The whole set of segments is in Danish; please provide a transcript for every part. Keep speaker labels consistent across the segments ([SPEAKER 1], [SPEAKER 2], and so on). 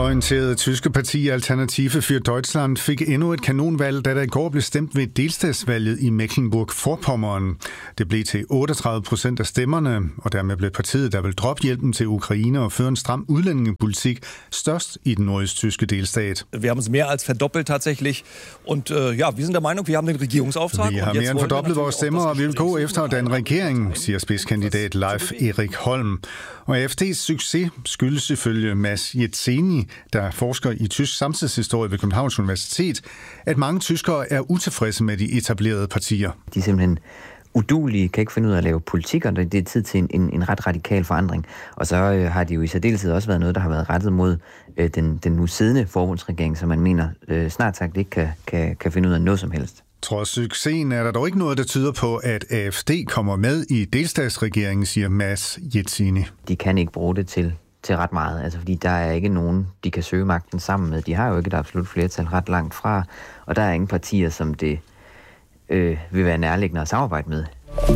[SPEAKER 1] Højreorienterede tyske parti Alternative für Deutschland fik endnu et kanonvalg, da der i går blev stemt ved delstatsvalget i Mecklenburg-Vorpommern. Det blev til 38% af stemmerne, og dermed blev partiet, der vil droppe hjælpen til Ukraine og føre en stram udlændingepolitik, størst i den nordøsttyske delstat.
[SPEAKER 2] Wir haben es mehr als verdoppelt tatsächlich, und wir sind der Meinung, wir haben den Regierungsauftrag.
[SPEAKER 1] Vi har mere end fordoblet vores stemmer, og vi vil gå efter at danne regering, siger spidskandidat Leif Erik Holm. Og AfD's succes skyldes ifølge Mads Jetzeni, der forsker i tysk samtidshistorie ved Københavns Universitet, at mange tyskere er utilfredse med de etablerede partier.
[SPEAKER 3] De er simpelthen uduelige, kan ikke finde ud af at lave politik, og det er tid til en ret radikal forandring. Og så har de jo i særdeleshed også været noget, der har været rettet mod den nu siddende forbundsregering, som man mener snart sagt ikke kan finde ud af noget som helst.
[SPEAKER 1] Trods succesen er der dog ikke noget, der tyder på, at AfD kommer med i delstatsregeringen, siger Mads Jetzeni.
[SPEAKER 3] De kan ikke bruge det til ret meget, altså fordi der er ikke nogen, de kan søge magten sammen med. De har jo ikke et absolut flertal ret langt fra, og der er ingen partier, som det vil være nærliggende at samarbejde med.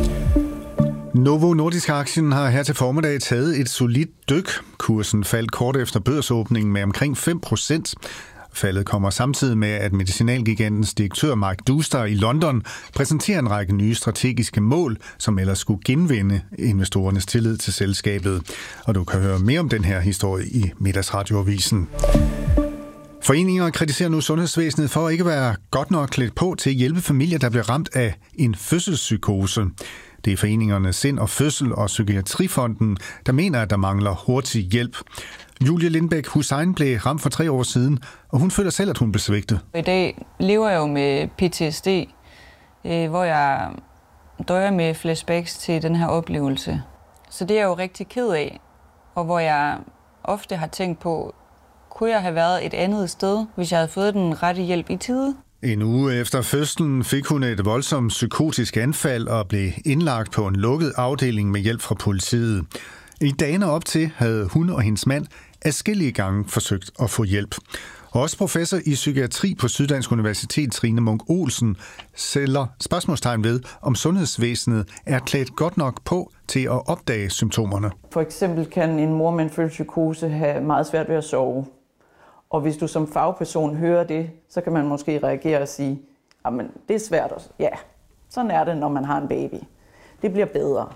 [SPEAKER 1] Novo Nordisk-aktien har her til formiddag taget et solidt dyk. Kursen faldt kort efter børsåbningen med omkring 5%. Faldet kommer samtidig med, at medicinalgigantens direktør Mark Duster i London præsenterer en række nye strategiske mål, som ellers skulle genvinde investorernes tillid til selskabet. Og du kan høre mere om den her historie i Middagsradioavisen. Foreninger kritiserer nu sundhedsvæsenet for at ikke være godt nok klædt på til at hjælpe familier, der bliver ramt af en fødselspsykose. Det er foreningerne Sind og Fødsel og Psykiatrifonden, der mener, at der mangler hurtig hjælp. Julie Lindbæk Hussein blev ramt for 3 år siden, og hun føler selv, at hun blev svigtet.
[SPEAKER 4] I dag lever jeg jo med PTSD, hvor jeg døjer med flashbacks til den her oplevelse. Så det er jeg jo rigtig ked af, og hvor jeg ofte har tænkt på, kunne jeg have været et andet sted, hvis jeg havde fået den rette hjælp i tide?
[SPEAKER 1] En uge efter fødslen fik hun et voldsomt psykotisk anfald og blev indlagt på en lukket afdeling med hjælp fra politiet. I dagene op til havde hun og hendes mand adskillige gange forsøgt at få hjælp. Også professor i psykiatri på Syddansk Universitet, Trine Munk Olsen, sætter spørgsmålstegn ved, om sundhedsvæsenet er klædt godt nok på til at opdage symptomerne.
[SPEAKER 5] For eksempel kan en mor med en følelsespsykose have meget svært ved at sove. Og hvis du som fagperson hører det, så kan man måske reagere og sige, jamen det er svært. Ja, sådan er det, når man har en baby. Det bliver bedre.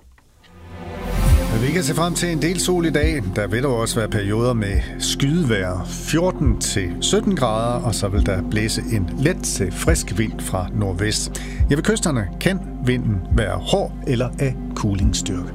[SPEAKER 1] Vi kan se frem til en del sol i dag. Der vil der også være perioder med skydevejr 14-17 grader, og så vil der blæse en let til frisk vind fra nordvest. Ja, ved kysterne kan vinden være hård eller af kulingsstyrke.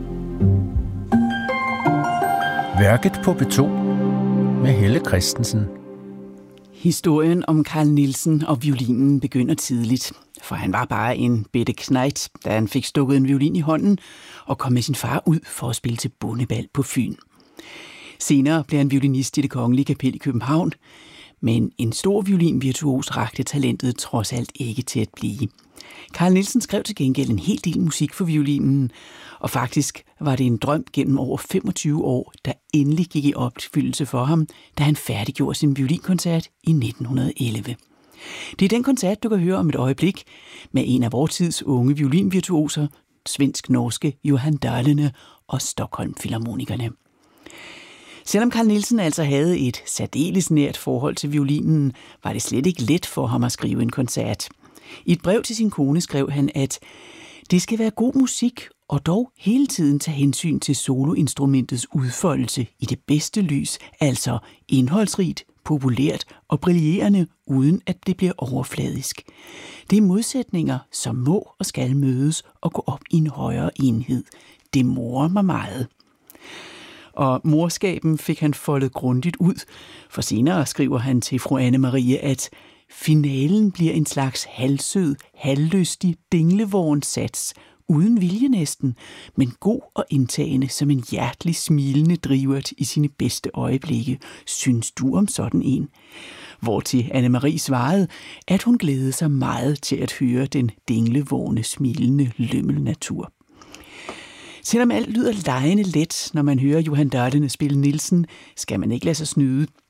[SPEAKER 6] Værket på P2 med Helle Christensen.
[SPEAKER 7] Historien om Carl Nielsen og violinen begynder tidligt, for han var bare en bette knejt, da han fik stukket en violin i hånden og kom med sin far ud for at spille til bondebal på Fyn. Senere blev han violinist i Det Kongelige Kapel i København, men en stor violinvirtuos rakte talentet trods alt ikke til at blive. Carl Nielsen skrev til gengæld en hel del musik for violinen, og faktisk var det en drøm gennem over 25 år, der endelig gik i opfyldelse for ham, da han færdiggjorde sin violinkoncert i 1911. Det er den koncert, du kan høre om et øjeblik, med en af vores tids unge violinvirtuoser, svensk-norske Johan Dahlene og Stockholm Filharmonikerne. Selvom Carl Nielsen altså havde et særdeles nært forhold til violinen, var det slet ikke let for ham at skrive en koncert. I et brev til sin kone skrev han, at det skal være god musik, og dog hele tiden tage hensyn til soloinstrumentets udfoldelse i det bedste lys, altså indholdsrigt, populært og brillerende, uden at det bliver overfladisk. Det er modsætninger, som må og skal mødes og gå op i en højere enhed. Det morer mig meget. Og morskaben fik han foldet grundigt ud, for senere skriver han til fru Anne-Marie, at finalen bliver en slags halvsød, halvlystig dinglevornsats, uden vilje næsten, men god og indtagende som en hjertelig smilende drivert i sine bedste øjeblikke. Synes du om sådan en? Hvortil Anne-Marie svarede, at hun glædede sig meget til at høre den dinglevorne, smilende lømmelnatur. Selvom alt lyder legende let, når man hører Johan Dahlene spille Nielsen, skal man ikke lade sig snyde.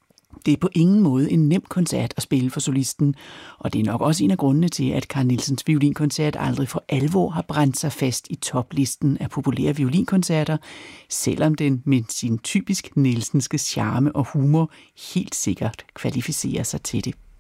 [SPEAKER 7] Det er på ingen måde en nem koncert at spille for solisten, og det er nok også en af grundene til, at Carl Nielsens violinkoncert aldrig for alvor har brændt sig fast i toplisten af populære violinkoncerter, selvom den med sin typisk nielsenske charme og humor helt sikkert kvalificerer sig til det.